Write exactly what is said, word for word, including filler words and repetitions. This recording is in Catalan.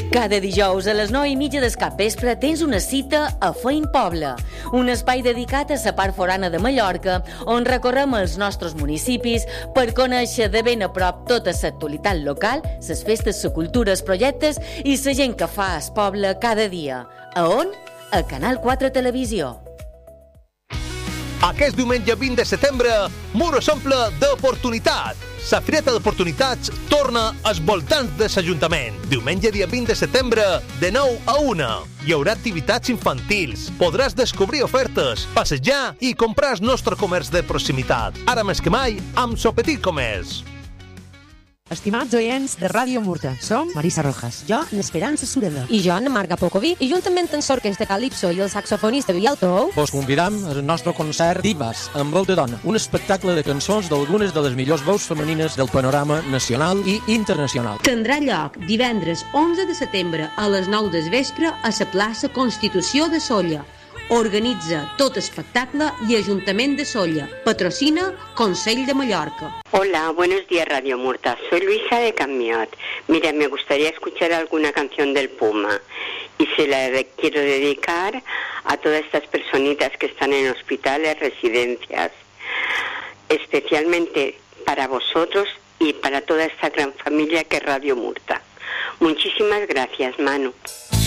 Cada dijous a les nou i mitja del capvespre tens una cita a Feint Poble, un espai dedicat a la part forana de Mallorca, on recorrem els nostres municipis per conèixer de ben a prop tota l'actualitat local, les festes, la cultura, els projectes i la gent que fa el poble cada dia. A on? A Canal quatre Televisió. Aquest diumenge vint de setembre, Muro s'omple d'oportunitat. La Fireta d'Oportunitats torna als voltants de l'Ajuntament. Diumenge dia vint de setembre, de nou a una. Hi haurà activitats infantils. Podràs descobrir ofertes, passejar i comprar el nostre comerç de proximitat. Ara més que mai, amb el petit comerç. Estimats oients de Ràdio Murta, som Marisa Rojas, jo, l'Esperança Sureda. I jo, Ana Marga Pocoví, i juntament amb l'orquestra Calipso i el saxofonista Biel Tou, vos convidam al nostre concert Divas, amb veu de dona, un espectacle de cançons d'algunes de les millors veus femenines del panorama nacional i internacional. Tindrà lloc divendres onze de setembre a les nou del vespre a la plaça Constitució de Sóller. Organitza tot espectacle y Ayuntament de Sóller. Patrocina Consell de Mallorca. Hola, buenos días Radio Murta. Soy Luisa de Camiot. Mira, me gustaría escuchar alguna canción del Puma y se la quiero dedicar a todas estas personitas que están en hospitales, residencias, especialmente para vosotros y para toda esta gran familia que es Radio Murta. Muchísimas gracias, Manu.